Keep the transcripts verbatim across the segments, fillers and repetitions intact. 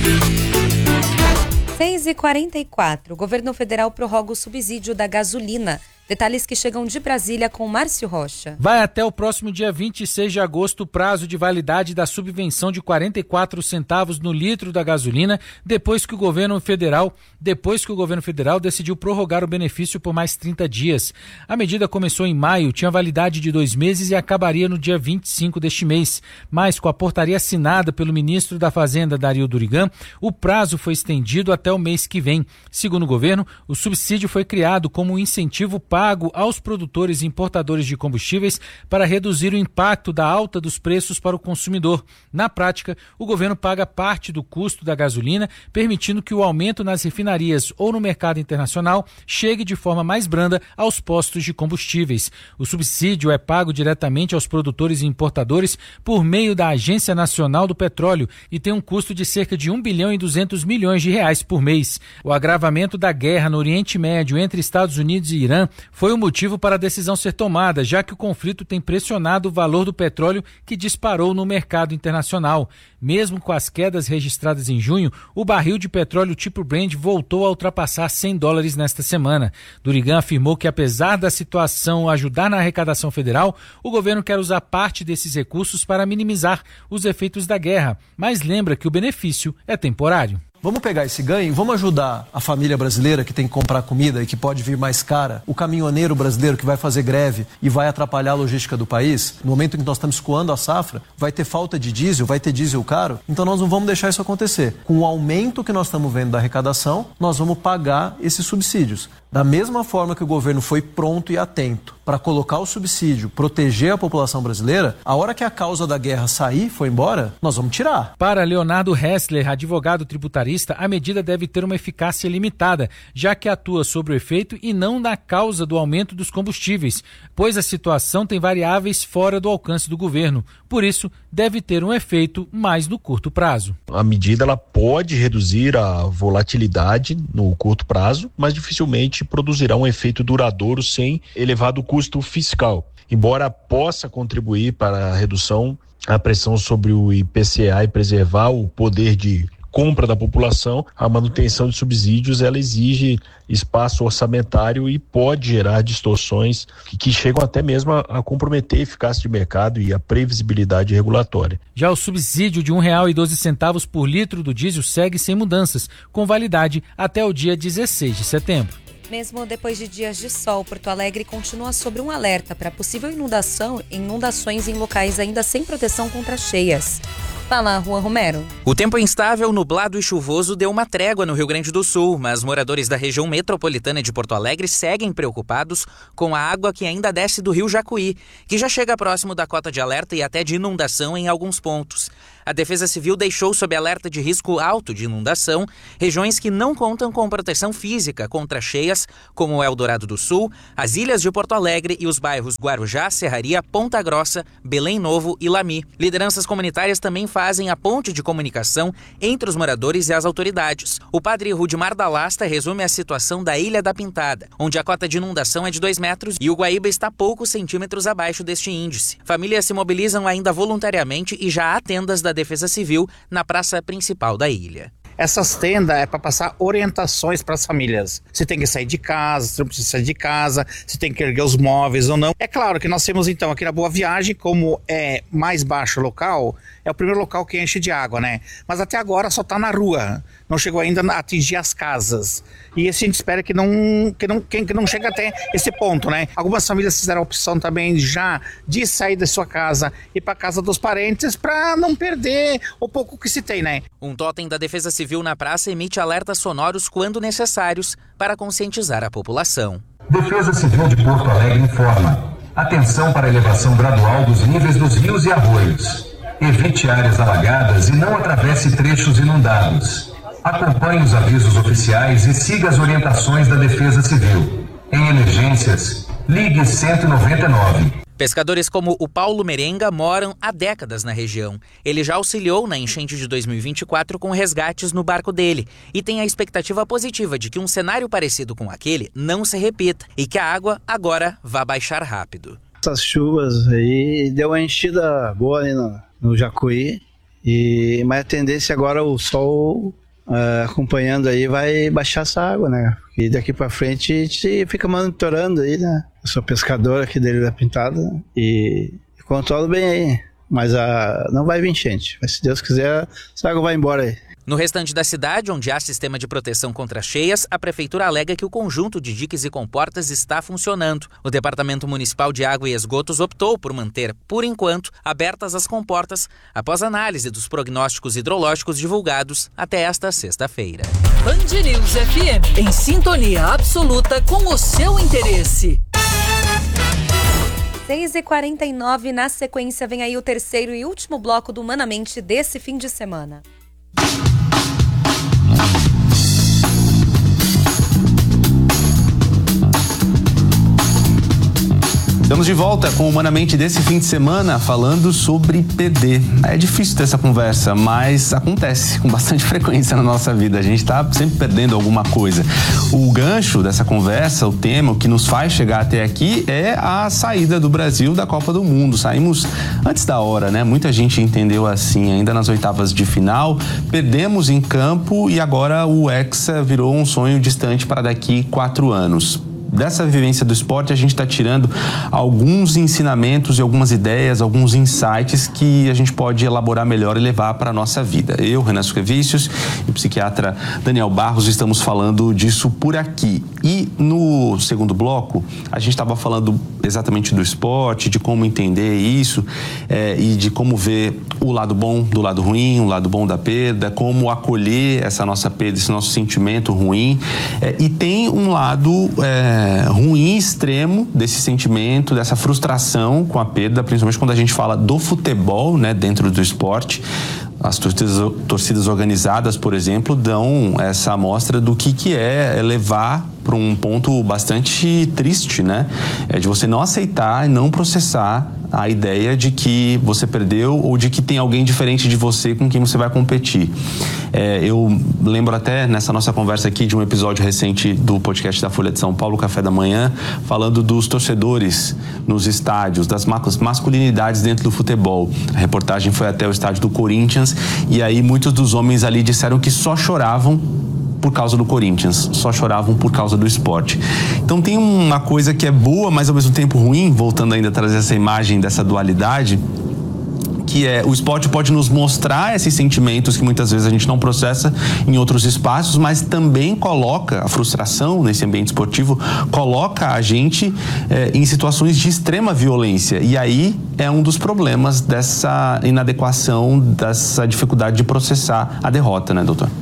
seis e quarenta e quatro. O governo federal prorroga o subsídio da gasolina. Detalhes que chegam de Brasília com Márcio Rocha. Vai até o próximo dia vinte e seis de agosto o prazo de validade da subvenção de quarenta e quatro centavos no litro da gasolina, depois que o governo federal, depois que o governo federal decidiu prorrogar o benefício por mais trinta dias. A medida começou em maio, tinha validade de dois meses e acabaria no dia vinte e cinco deste mês. Mas com a portaria assinada pelo ministro da Fazenda, Dario Durigan, o prazo foi estendido até o mês que vem. Segundo o governo, o subsídio foi criado como um incentivo pago aos produtores e importadores de combustíveis para reduzir o impacto da alta dos preços para o consumidor. Na prática, o governo paga parte do custo da gasolina, permitindo que o aumento nas refinarias ou no mercado internacional chegue de forma mais branda aos postos de combustíveis. O subsídio é pago diretamente aos produtores e importadores por meio da Agência Nacional do Petróleo e tem um custo de cerca de um bilhão e duzentos milhões de reais por mês. O agravamento da guerra no Oriente Médio entre Estados Unidos e Irã foi o motivo para a decisão ser tomada, já que o conflito tem pressionado o valor do petróleo que disparou no mercado internacional. Mesmo com as quedas registradas em junho, o barril de petróleo tipo Brent voltou a ultrapassar cem dólares nesta semana. Durigan afirmou que, apesar da situação ajudar na arrecadação federal, o governo quer usar parte desses recursos para minimizar os efeitos da guerra, mas lembra que o benefício é temporário. Vamos pegar esse ganho e vamos ajudar a família brasileira que tem que comprar comida e que pode vir mais cara, o caminhoneiro brasileiro que vai fazer greve e vai atrapalhar a logística do país. No momento em que nós estamos escoando a safra, vai ter falta de diesel, vai ter diesel caro, então nós não vamos deixar isso acontecer. Com o aumento que nós estamos vendo da arrecadação, nós vamos pagar esses subsídios. Da mesma forma que o governo foi pronto e atento para colocar o subsídio, proteger a população brasileira, a hora que a causa da guerra sair, for embora, nós vamos tirar. Para Leonardo Hessler, advogado tributarista, a medida deve ter uma eficácia limitada, já que atua sobre o efeito e não na causa do aumento dos combustíveis, pois a situação tem variáveis fora do alcance do governo. Por isso, deve ter um efeito mais no curto prazo. A medida ela pode reduzir a volatilidade no curto prazo, mas dificilmente produzirá um efeito duradouro sem elevado custo fiscal. Embora possa contribuir para a redução da pressão sobre o I P C A e preservar o poder de compra da população, a manutenção de subsídios ela exige espaço orçamentário e pode gerar distorções que, que chegam até mesmo a, a comprometer a eficácia de mercado e a previsibilidade regulatória. Já o subsídio de um real e doze centavos por litro do diesel segue sem mudanças, com validade até o dia dezesseis de setembro. Mesmo depois de dias de sol, Porto Alegre continua sob um alerta para possível inundação, inundações em locais ainda sem proteção contra cheias. Fala, Juan Romero. O tempo instável, nublado e chuvoso deu uma trégua no Rio Grande do Sul, mas moradores da região metropolitana de Porto Alegre seguem preocupados com a água que ainda desce do rio Jacuí, que já chega próximo da cota de alerta e até de inundação em alguns pontos. A Defesa Civil deixou sob alerta de risco alto de inundação regiões que não contam com proteção física contra cheias, como Eldorado do Sul, as ilhas de Porto Alegre e os bairros Guarujá, Serraria, Ponta Grossa, Belém Novo e Lami. Lideranças comunitárias também fazem a ponte de comunicação entre os moradores e as autoridades. O padre Rudimar da Lasta resume a situação da Ilha da Pintada, onde a cota de inundação é de dois metros e o Guaíba está poucos centímetros abaixo deste índice. Famílias se mobilizam ainda voluntariamente e já há tendas da Defesa Civil na praça principal da ilha. Essas tendas é para passar orientações para as famílias. Se tem que sair de casa, se não precisa sair de casa, se tem que erguer os móveis ou não. É claro que nós temos então aqui na Boa Viagem, como é mais baixo o local, é o primeiro local que enche de água, né? Mas até agora só está na rua, não chegou ainda a atingir as casas. E esse a gente espera que não, que não, que não chegue até esse ponto, né? Algumas famílias fizeram a opção também já de sair da sua casa e para casa dos parentes para não perder o pouco que se tem, né? Um totem da Defesa Civil na praça emite alertas sonoros quando necessários para conscientizar a população. Defesa Civil de Porto Alegre informa: atenção para a elevação gradual dos níveis dos rios e arroios. Evite áreas alagadas e não atravesse trechos inundados. Acompanhe os avisos oficiais e siga as orientações da Defesa Civil. Em emergências, ligue cento e noventa e nove. Pescadores como o Paulo Merenga moram há décadas na região. Ele já auxiliou na enchente de dois mil e vinte e quatro com resgates no barco dele e tem a expectativa positiva de que um cenário parecido com aquele não se repita e que a água agora vá baixar rápido. Essas chuvas aí deu uma enchida boa ali no, no Jacuí E, mas a tendência agora, o sol uh, acompanhando aí, vai baixar essa água, né? E daqui pra frente a gente fica monitorando aí, né? Eu sou pescador aqui dele da Pintada e controlo bem aí. Mas a, não vai vir enchente. Mas se Deus quiser, essa água vai embora aí. No restante da cidade, onde há sistema de proteção contra cheias, a prefeitura alega que o conjunto de diques e comportas está funcionando. O Departamento Municipal de Água e Esgotos optou por manter, por enquanto, abertas as comportas após análise dos prognósticos hidrológicos divulgados até esta sexta-feira. Band News F M, em sintonia absoluta com o seu interesse. seis e quarenta e nove, na sequência vem aí o terceiro e último bloco do Humanamente desse fim de semana. Estamos de volta com o Humanamente desse fim de semana, falando sobre P D. É difícil ter essa conversa, mas acontece com bastante frequência na nossa vida. A gente está sempre perdendo alguma coisa. O gancho dessa conversa, o tema, o que nos faz chegar até aqui é a saída do Brasil da Copa do Mundo. Saímos antes da hora, né? Muita gente entendeu assim, ainda nas oitavas de final. Perdemos em campo e agora o Hexa virou um sonho distante para daqui quatro anos. Dessa vivência do esporte, a gente está tirando alguns ensinamentos e algumas ideias, alguns insights que a gente pode elaborar melhor e levar para a nossa vida. Eu, Renan Suquevicius, e o psiquiatra Daniel Barros estamos falando disso por aqui. E no segundo bloco, a gente estava falando exatamente do esporte, de como entender isso é, e de como ver o lado bom do lado ruim, o lado bom da perda, como acolher essa nossa perda, esse nosso sentimento ruim. É, e tem um lado... É, ruim extremo desse sentimento, dessa frustração com a perda, principalmente quando a gente fala do futebol, né, dentro do esporte. As torcidas, torcidas organizadas, por exemplo, dão essa amostra do que, que é levar para um ponto bastante triste, né? É de você não aceitar e não processar a ideia de que você perdeu ou de que tem alguém diferente de você com quem você vai competir. É, eu lembro até nessa nossa conversa aqui de um episódio recente do podcast da Folha de São Paulo, Café da Manhã, falando dos torcedores nos estádios, das masculinidades dentro do futebol. A reportagem foi até o estádio do Corinthians e aí muitos dos homens ali disseram que só choravam por causa do Corinthians, só choravam por causa do esporte. Então tem uma coisa que é boa, mas ao mesmo tempo ruim, voltando ainda a trazer essa imagem dessa dualidade, que é o esporte pode nos mostrar esses sentimentos que muitas vezes a gente não processa em outros espaços, mas também coloca a frustração nesse ambiente esportivo, coloca a gente é, em situações de extrema violência. E aí é um dos problemas dessa inadequação, dessa dificuldade de processar a derrota, né, doutor?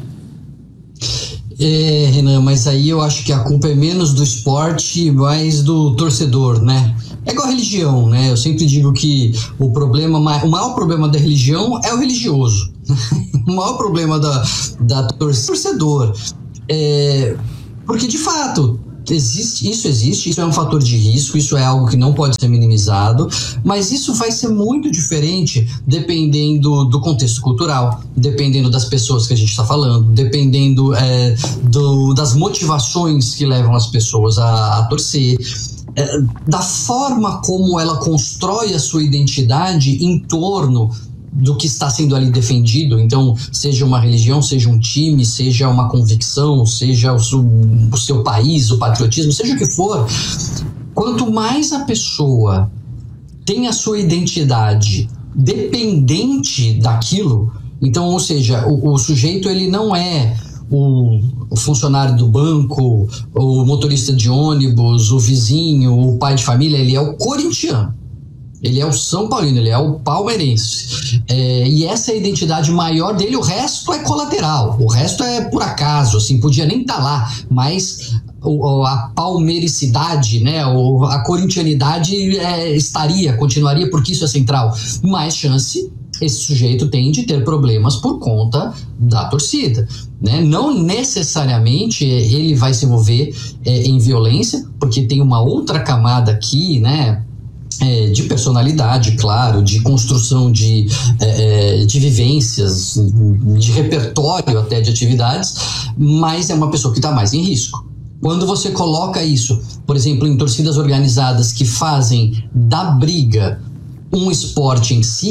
É, Renan, mas aí eu acho que a culpa é menos do esporte e mais do torcedor, né? É igual a religião, né? Eu sempre digo que o problema, o maior problema da religião é o religioso. O maior problema da, da torcedor. É, porque, de fato, existe, isso existe, isso é um fator de risco, isso é algo que não pode ser minimizado, mas isso vai ser muito diferente dependendo do contexto cultural, dependendo das pessoas que a gente está falando, dependendo é, do, das motivações que levam as pessoas a, a torcer, é, da forma como ela constrói a sua identidade em torno do que está sendo ali defendido. Então, seja uma religião, seja um time, seja uma convicção, seja o seu, o seu país, o patriotismo, seja o que for, quanto mais a pessoa tem a sua identidade dependente daquilo, então, ou seja, o, o sujeito ele não é o, o funcionário do banco, o motorista de ônibus, o vizinho, o pai de família, ele é o corintiano. Ele é o São Paulino, ele é o palmeirense. É, e essa é a identidade maior dele, o resto é colateral, o resto é por acaso, assim, podia nem estar lá, mas o, a palmeiricidade, né, o, a corintianidade é, estaria, continuaria, porque isso é central. Mais chance esse sujeito tem de ter problemas por conta da torcida, né? Não necessariamente ele vai se envolver é, em violência, porque tem uma outra camada aqui, né? É, de personalidade, claro, de construção de, é, de vivências, de repertório até de atividades, mas é uma pessoa que está mais em risco. Quando você coloca isso, por exemplo, em torcidas organizadas que fazem da briga um esporte em si,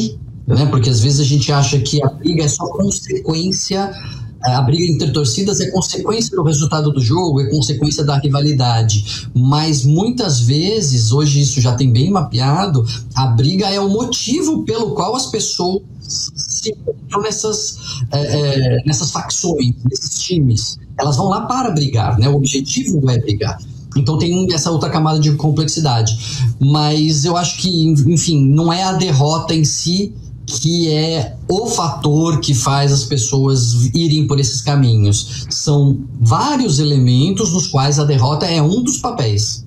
né? Porque às vezes a gente acha que a briga é só consequência, a briga entre torcidas é consequência do resultado do jogo, é consequência da rivalidade, mas muitas vezes, hoje isso já tem bem mapeado, a briga é o motivo pelo qual as pessoas se encontram nessas, é, é, nessas facções, nesses times. Elas vão lá para brigar, né? O objetivo é brigar. Então tem essa outra camada de complexidade. Mas eu acho que, enfim, não é a derrota em si que é o fator que faz as pessoas irem por esses caminhos. São vários elementos nos quais a derrota é um dos papéis.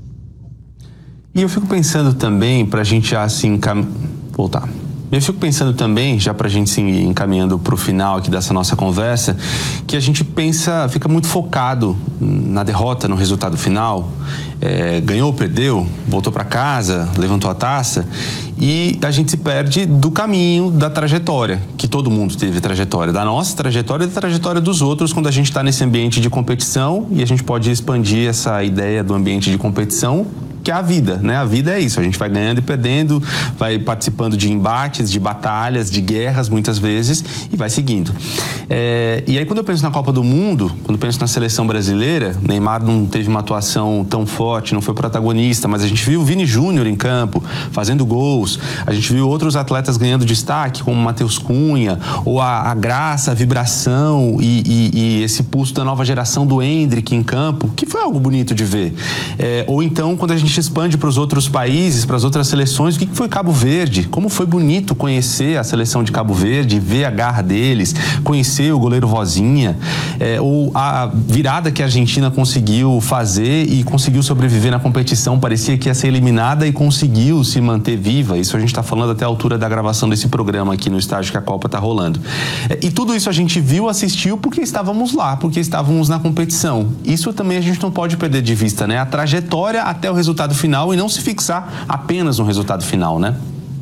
E eu fico pensando também, para a gente assim cam... voltar. Eu fico pensando também, já para a gente se encaminhando para o final aqui dessa nossa conversa, que a gente pensa, fica muito focado na derrota, no resultado final. É, ganhou, perdeu, voltou para casa, levantou a taça, e a gente se perde do caminho, da trajetória, que todo mundo teve trajetória, da nossa trajetória e da trajetória dos outros, quando a gente está nesse ambiente de competição, e a gente pode expandir essa ideia do ambiente de competição, que é a vida, né? A vida é isso, a gente vai ganhando e perdendo, vai participando de embates, de batalhas, de guerras muitas vezes e vai seguindo. É, e aí quando eu penso na Copa do Mundo, quando eu penso na seleção brasileira, Neymar não teve uma atuação tão forte, não foi protagonista, mas a gente viu o Vini Júnior em campo, fazendo gols, a gente viu outros atletas ganhando destaque, como o Matheus Cunha, ou a, a graça, a vibração e, e, e esse pulso da nova geração do Endrick em campo, que foi algo bonito de ver. É, ou então, quando a gente expande para os outros países, para as outras seleções, o que foi Cabo Verde? Como foi bonito conhecer a seleção de Cabo Verde, ver a garra deles, conhecer o goleiro Vozinha, é, ou a virada que a Argentina conseguiu fazer e conseguiu sobreviver na competição, parecia que ia ser eliminada e conseguiu se manter viva. Isso a gente está falando até a altura da gravação desse programa aqui no estágio que a Copa está rolando. É, e tudo isso a gente viu, assistiu porque estávamos lá, porque estávamos na competição. Isso também a gente não pode perder de vista, né? A trajetória até o resultado final e não se fixar apenas no resultado final, né?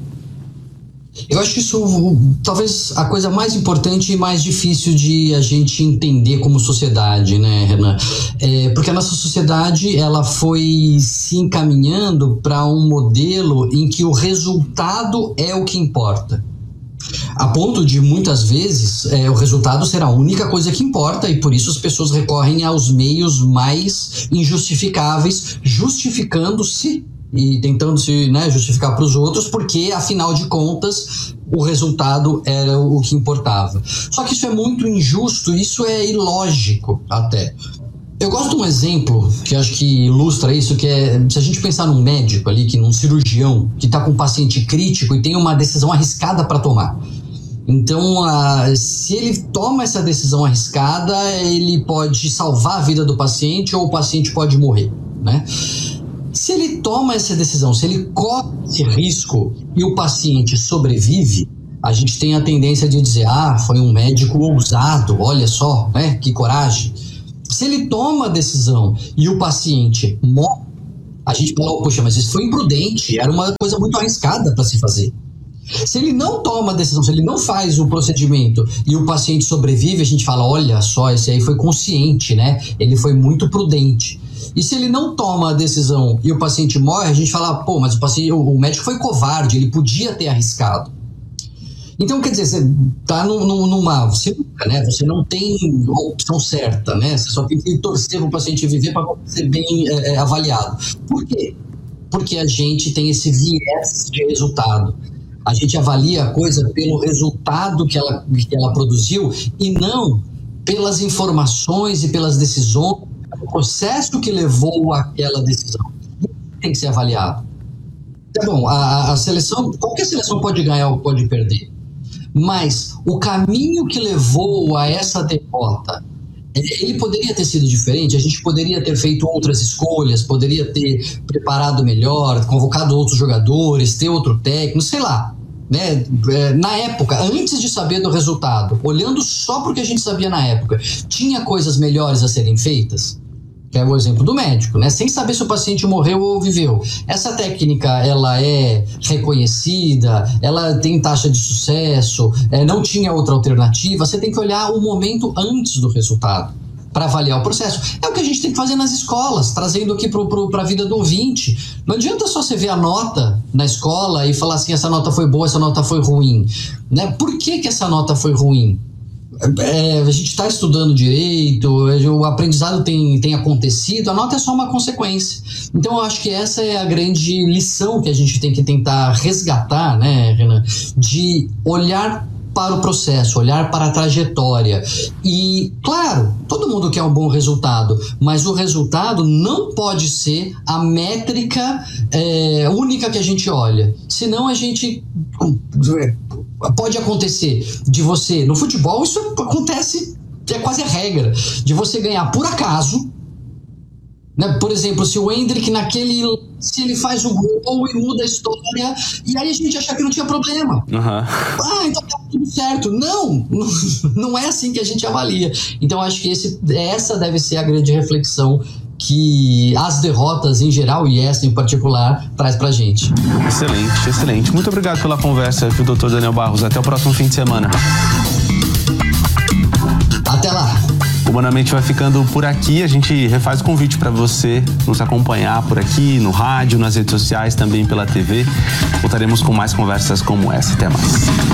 Eu acho que isso, talvez a coisa mais importante e mais difícil de a gente entender como sociedade, né, Renan? É, porque a nossa sociedade, ela foi se encaminhando para um modelo em que o resultado é o que importa. A ponto de, muitas vezes, é, o resultado será a única coisa que importa e por isso as pessoas recorrem aos meios mais injustificáveis, justificando-se e tentando se, né, justificar para os outros, porque, afinal de contas, o resultado era o que importava. Só que isso é muito injusto, isso é ilógico até. Eu gosto de um exemplo que acho que ilustra isso, que é, se a gente pensar num médico ali, que num cirurgião, que está com um paciente crítico e tem uma decisão arriscada para tomar. Então, a, se ele toma essa decisão arriscada, ele pode salvar a vida do paciente ou o paciente pode morrer, né? Se ele toma essa decisão, se ele corre esse risco e o paciente sobrevive, a gente tem a tendência de dizer, ah, foi um médico ousado, olha só, né, que coragem. Se ele toma a decisão e o paciente morre, a gente fala, oh, poxa, mas isso foi imprudente, era uma coisa muito arriscada para se fazer. Se ele não toma a decisão, se ele não faz o procedimento e o paciente sobrevive, a gente fala, olha só, esse aí foi consciente, né? Ele foi muito prudente. E se ele não toma a decisão e o paciente morre, a gente fala, pô, mas o, paciente, o médico foi covarde, ele podia ter arriscado. Então, quer dizer, você tá no, no, numa... Você, né, você não tem a opção certa, né? Você só tem que torcer para o paciente viver para ser bem é, avaliado. Por quê? Porque a gente tem esse viés de resultado. A gente avalia a coisa pelo resultado que ela, que ela produziu e não pelas informações e pelas decisões, o processo que levou àquela decisão. Tem que ser avaliado. Tá bom, a, a seleção, qualquer seleção pode ganhar ou pode perder. Mas o caminho que levou a essa derrota, ele poderia ter sido diferente, a gente poderia ter feito outras escolhas, poderia ter preparado melhor, convocado outros jogadores, ter outro técnico, sei lá. Né? Na época, antes de saber do resultado, olhando só para o que a gente sabia na época, tinha coisas melhores a serem feitas? Que é o exemplo do médico, né? Sem saber se o paciente morreu ou viveu. Essa técnica, ela é reconhecida, ela tem taxa de sucesso, é, não tinha outra alternativa. Você tem que olhar o momento antes do resultado. para avaliar o processo. É o que a gente tem que fazer nas escolas, trazendo aqui para a vida do ouvinte. Não adianta só você ver a nota na escola e falar assim, essa nota foi boa, essa nota foi ruim. Né? Por que que essa nota foi ruim? É, a gente está estudando direito, o aprendizado tem, tem acontecido, a nota é só uma consequência. Então eu acho que essa é a grande lição que a gente tem que tentar resgatar, né, Renan? De olhar para o processo, olhar para a trajetória. E, claro, todo mundo quer um bom resultado, mas o resultado não pode ser a métrica é, única que a gente olha. Senão a gente... Pode acontecer de você... No futebol isso acontece, é quase a regra, de você ganhar por acaso, né? Por exemplo, se o Endrick naquele... Se ele faz o gol e muda a história, e aí a gente achar que não tinha problema. Uhum. Ah, então tá tudo certo. Não, não é assim que a gente avalia. Então acho que esse, essa deve ser a grande reflexão que as derrotas em geral e essa em particular traz pra gente. Excelente, excelente. Muito obrigado pela conversa com o doutor Daniel Barros. Até o próximo fim de semana. Até lá. O Humanamente vai ficando por aqui. A gente refaz o convite para você nos acompanhar por aqui, no rádio, nas redes sociais, também pela T V. Voltaremos com mais conversas como essa. Até mais.